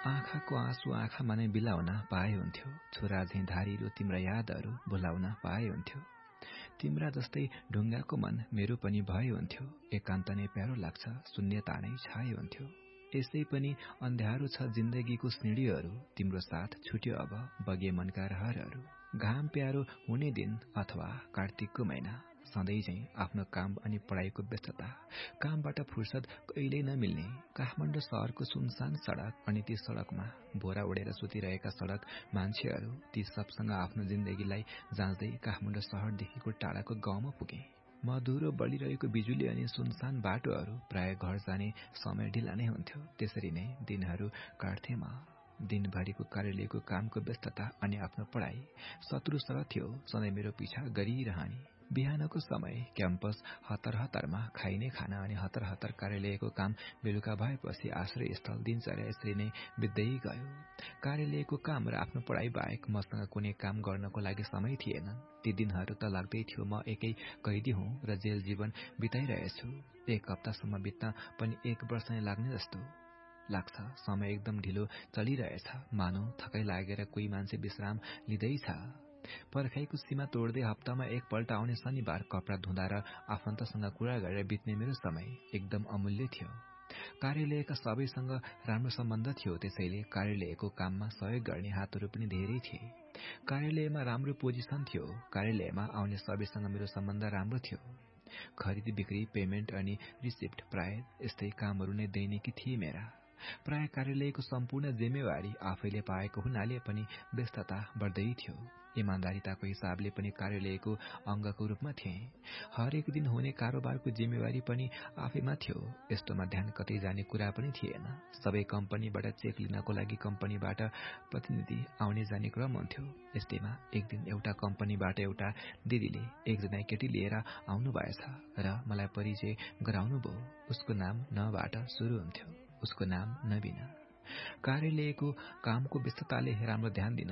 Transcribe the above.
आँखाको आँसु आँखामा नै बिलाउन पाए हुन्थ्यो। छोरा झैं धारिलो तिम्रा यादहरू बोलाउन पाए हुन्थ्यो। तिम्रा जस्तै ढुङ्गाको मन मेरो पनि भए हुन्थ्यो। एकान्त नै प्यारो लाग्छ, शून्यता नै छाए हुन्थ्यो। यसै पनि अन्ध्यारो छ जिन्दगीको सिँढीहरू। तिम्रो साथ छुट्यो अब बगे मनका रहरहरू। घाम प्यारो हुने दिन अथवा कार्तिकको महिना, सधैँ झैं आफ्नो काम अनि पढाइको व्यस्तता, कामबाट फुर्सद कहिल्यै नमिल्ने। काठमाडौँ शहरको सुनसान सड़क अनि ती सड़कमा बोरा उडेर सुतिरहेका सड़क मान्छेहरू, ती सबसँग आफ्नो जिन्दगीलाई जाँच्दै काठमाडौँ शहरदेखिको टाढाको गाउँमा पुगे। मधुरो बलिरहेको बिजुली अनि सुनसान बाटोहरू, प्राय घर जाने समय ढिला नै हुन्थ्यो। त्यसरी नै दिनहरू काट्थे म। दिनभरिको कार्यालयको कामको व्यस्तता अनि आफ्नो पढाइ, शत्रुसँग थियो सधैँ मेरो पिछा गरिरहने। बिहानको समय क्याम्पस हतार हतारमा खाइने खाना अनि हतार हतार कार्यालयको काम, बेलुका भएपछि आश्रय स्थल, दिनचर्या यसरी नै बित्दै गयो। कार्यालयको काम र आफ्नो पढाइ बाहेक मसँग कुनै काम गर्नको लागि समय थिएन। ती दिनहरू त लाग्दै थियो म एकै कैदी हुँ र जेल जीवन बिताइरहेछु। एक हप्तासम्म बित्न पनि 1 वर्ष नै लाग्ने जस्तो लाग्छ। समय एकदम ढिलो चलिरहेछ, मानौ थकाइ लागेर कोही मान्छे विश्राम लिँदैछ। पर्खाइको सीमा तोड्दै हप्तामा एकपल्ट आउने शनिबार कपडा धुँदा र आफन्तसँग कुरा गरेर बित्ने मेरो समय एकदम अमूल्य थियो। कार्यालयका सबैसँग राम्रो सम्बन्ध थियो, त्यसैले कार्यालयको काममा सहयोग गर्ने हातहरू पनि धेरै थिए। कार्यालयमा राम्रो पोजिसन थियो। कार्यालयमा आउने सबैसँग मेरो सम्बन्ध राम्रो थियो। खरिद बिक्री, पेमेन्ट अनि रिसिप्ट, प्राय यस्तै कामहरू नै दैनिकी थिए मेरा। प्राय कार्यालयको सम्पूर्ण जिम्मेवारी आफैले पाएको हुनाले पनि व्यस्तता बढ्दै थियो। इमान्दारिताको हिसाबले पनि कार्यालयको अङ्गको रूपमा थिए। हरेक दिन हुने कारोबारको जिम्मेवारी पनि आफैमा थियो। यस्तोमा ध्यान कतै जाने कुरा पनि थिएन। सबै कम्पनीबाट चेक लिनको लागि कम्पनीबाट प्रतिनिधि आउने जाने क्रम हुन्थ्यो। यस्तैमा एक दिन एउटा कम्पनीबाट एउटा दिदीले एकजना केटी लिएर आउनु भएछ र मलाई परिचय गराउनु भयो। उसको नाम नबाट सुरु हुन्थ्यो। उसको नाम नबिना। कार्यालयको कामको व्यस्तताले राम्रो ध्यान दिन